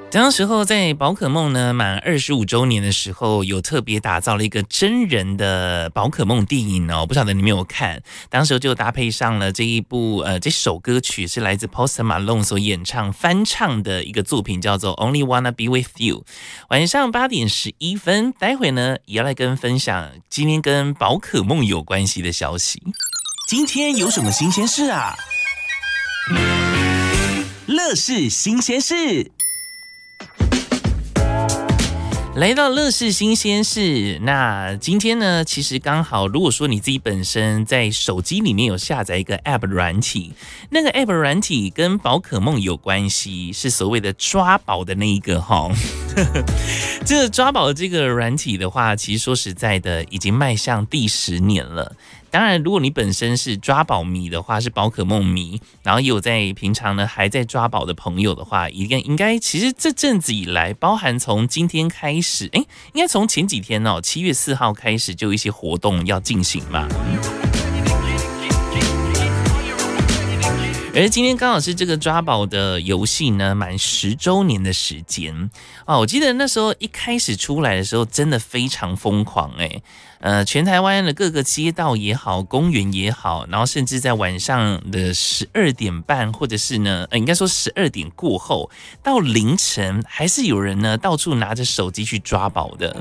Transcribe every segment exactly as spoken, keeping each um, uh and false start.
当时候在宝可梦呢满二十五周年的时候，有特别打造了一个真人的宝可梦电影哦，不晓得你们有没有看？当时就搭配上了这一部呃这首歌曲是来自 Post Malone 所演唱翻唱的一个作品，叫做 Only Wanna Be With You。晚上八点十一分，待会呢也要来跟分享今天跟宝可梦有关系的消息。今天有什么新鲜事啊？乐事新鲜事。来到乐事新鲜事，那今天呢，其实刚好，如果说你自己本身在手机里面有下载一个 App 软体，那个 App 软体跟宝可梦有关系，是所谓的抓宝的那一个哈。这个抓宝的这个软体的话，其实说实在的，已经迈向第十年了。当然，如果你本身是抓宝迷的话，是宝可梦迷，然后也有在平常呢还在抓宝的朋友的话，应该应该其实这阵子以来，包含从今天开始，哎，应该从前几天哦，七月四号开始就有一些活动要进行嘛。而今天刚好是这个抓宝的游戏呢满十周年的时间啊！我记得那时候一开始出来的时候，真的非常疯狂哎、欸，呃，全台湾的各个街道也好，公园也好，然后甚至在晚上的十二点半，或者是呢，呃，应该说十二点过后到凌晨，还是有人呢到处拿着手机去抓宝的。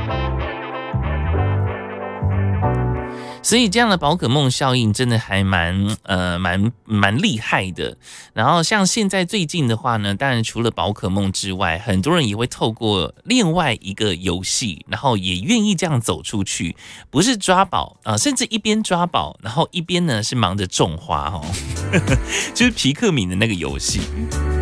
所以这样的宝可梦效应真的还蛮呃蛮蛮厉害的。然后像现在最近的话呢，当然除了宝可梦之外，很多人也会透过另外一个游戏，然后也愿意这样走出去，不是抓宝啊、呃，甚至一边抓宝，然后一边呢是忙着种花哦，就是皮克敏的那个游戏。